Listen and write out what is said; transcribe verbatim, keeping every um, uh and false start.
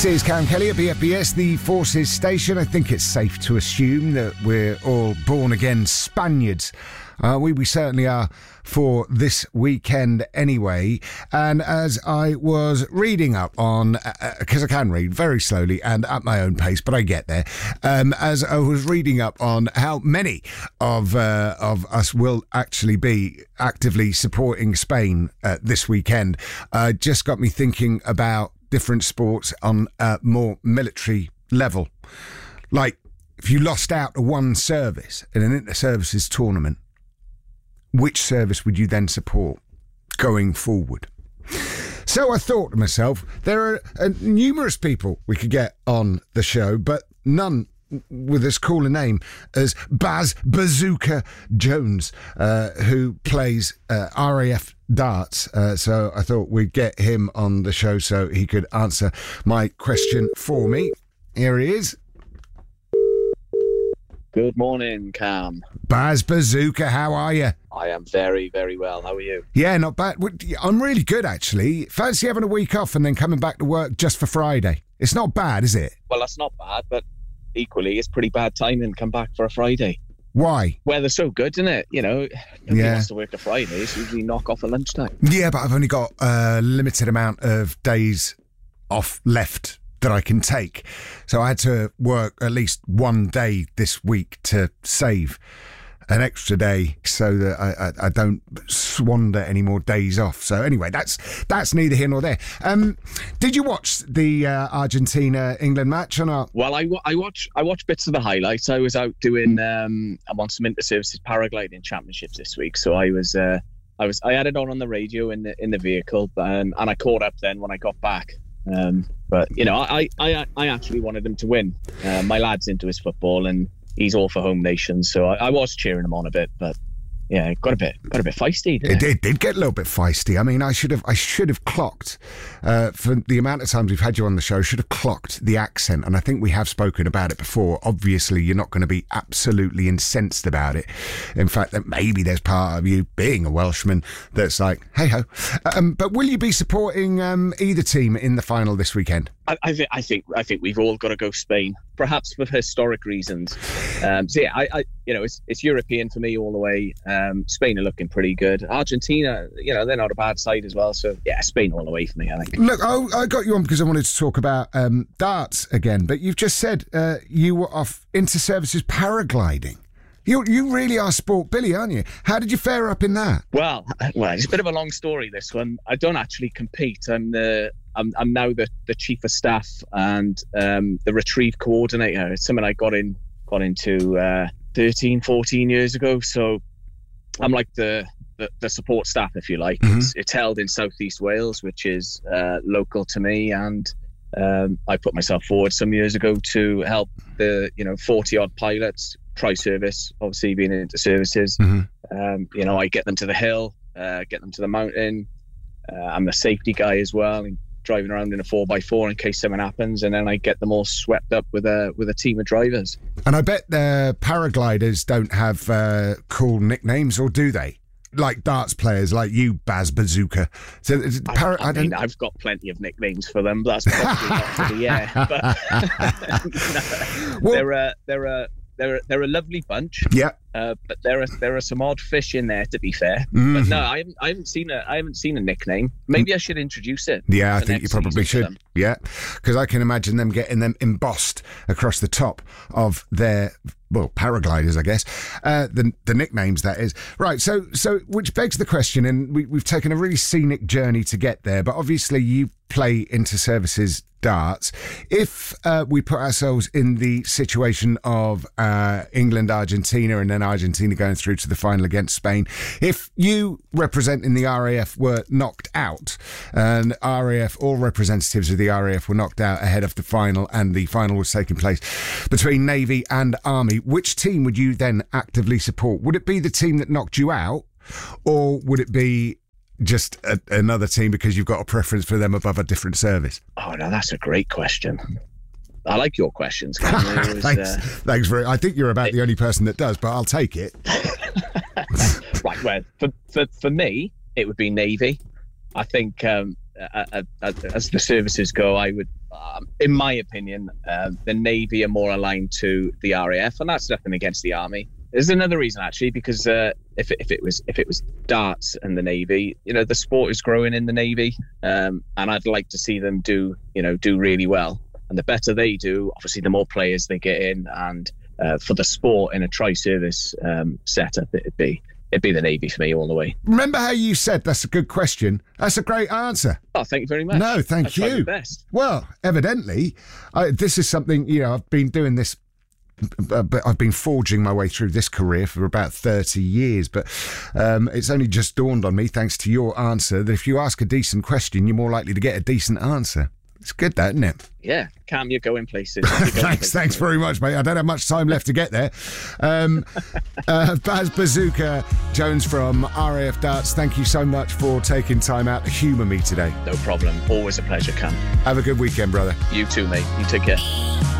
This is Cam Kelly at B F B S, the Forces Station. I think it's safe to assume that we're all born-again Spaniards. Uh, we, we certainly are for this weekend anyway. And as I was reading up on, because uh, I can read very slowly and at my own pace, but I get there. Um, as I was reading up on how many of uh, of us will actually be actively supporting Spain uh, this weekend, uh, just got me thinking about different sports on a more military level. Like, if you lost out to one service in an inter-services tournament, which service would you then support going forward? So I thought to myself, there are uh, numerous people we could get on the show, but none with as cool a name as Baz Bazooka Jones, uh, who plays uh, R A F darts. Uh, so I thought we'd get him on the show so he could answer my question for me. Here he is. Good morning, Cam. Baz Bazooka, how are you? I am very, very well. How are you? Yeah, not bad. I'm really good, actually. Fancy having a week off and then coming back to work just for Friday. It's not bad, is it? Well, that's not bad, but equally, it's pretty bad timing to come back for a Friday. Why? Weather's so good, isn't it? You know, nobody yeah. wants to work a Friday. It's usually knock off at lunchtime. Yeah, but I've only got a limited amount of days off left that I can take. So I had to work at least one day this week to save an extra day so that I, I, I don't squander any more days off. So anyway, that's that's neither here nor there. Um, did you watch the uh, Argentina-England match or not? Well, I, I watch I watch bits of the highlights. I was out doing um, I'm on some inter-services paragliding championships this week, so I was uh, I was I had it on on the radio in the in the vehicle, and, and I caught up then when I got back. Um, but you know, I, I I actually wanted them to win. Uh, my lad's into his football and he's all for home nations, so I, I was cheering him on a bit, but yeah, it got a bit got a bit feisty, didn't it? It, it did get a little bit feisty. I mean, I should have I should have clocked uh, for the amount of times we've had you on the show. Should have clocked the accent, and I think we have spoken about it before. Obviously, you're not going to be absolutely incensed about it. In fact, that maybe there's part of you being a Welshman that's like, hey ho. Um, but will you be supporting um, either team in the final this weekend? I, I, th- I think I think we've all got to go Spain, perhaps for historic reasons. Um, so yeah, I, I you know it's it's European for me all the way. Um, Spain are looking pretty good. Argentina, you know, they're not a bad side as well. So yeah, Spain all the way for me, I think. Look, I, I got you on because I wanted to talk about um, darts again, but you've just said uh, you were off inter-services paragliding. You you really are Sport Billy, aren't you? How did you fare up in that? Well, well, it's a bit of a long story, this one. I don't actually compete. I'm the I'm I'm now the, the chief of staff and um, the retrieve coordinator. It's something I got in got into uh, thirteen, fourteen years ago. So I'm like the, the, the support staff, if you like. Mm-hmm. It's, it's held in Southeast Wales, which is uh, local to me, and um, I put myself forward some years ago to help the you know forty odd pilots. Tri-service, obviously being into services. Mm-hmm. Um, you know, I get them to the hill, uh, get them to the mountain. Uh, I'm the safety guy as well, and driving around in a four by four in case something happens, and then I get them all swept up with a with a team of drivers. And I bet the paragliders don't have uh, cool nicknames, or do they? Like darts players, like you, Baz Bazooka. So, para- I, I mean, I've got plenty of nicknames for them, but that's probably not for the air. But no, well, they're a they're a they're a, they're a lovely bunch. Yeah. Uh, but there are there are some odd fish in there, to be fair. Mm-hmm. But no, I haven't I haven't seen a I haven't seen a nickname. Maybe I should introduce it. Yeah, I think you probably should. Yeah, because I can imagine them getting them embossed across the top of their well paragliders, I guess. Uh, the the nicknames, that is. Right. So so which begs the question, and we, we've taken a really scenic journey to get there. But obviously, you play inter-services darts. If uh, we put ourselves in the situation of uh, England, Argentina, and then Argentina going through to the final against Spain, if you representing the R A F were knocked out, and R A F, all representatives of the R A F were knocked out ahead of the final, and the final was taking place between Navy and Army, which team would you then actively support? Would it be the team that knocked you out, or would it be just a, another team because you've got a preference for them above a different service? Oh, no, that's a great question. I like your questions. Was, thanks, uh, thanks for it. I think you're about the only person that does, but I'll take it. Right, well, for, for for me, it would be Navy. I think um, uh, uh, as the services go, I would, um, in my opinion, uh, the Navy are more aligned to the R A F, and that's nothing against the Army. There's another reason actually, because uh, if it, if it was if it was darts and the Navy, you know, the sport is growing in the Navy, um, and I'd like to see them do, you know, do really well. And the better they do, obviously, the more players they get in, and uh, for the sport in a tri-service um, setup, it'd be it'd be the Navy for me all the way. Remember how you said that's a good question? That's a great answer. Oh, thank you very much. No, thank I tried you. my best. Well, evidently, I, this is something, you know, I've been doing this. But I've been forging my way through this career for about thirty years, but um, it's only just dawned on me, thanks to your answer, that if you ask a decent question, you're more likely to get a decent answer. It's good, that, isn't it? Yeah, Cam, you're going places. You're going thanks, places. thanks very much, mate. I don't have much time left to get there. Um, uh, Baz Bazooka Jones from R A F Darts, thank you so much for taking time out to humour me today. No problem. Always a pleasure, Cam. Have a good weekend, brother. You too, mate. You take care.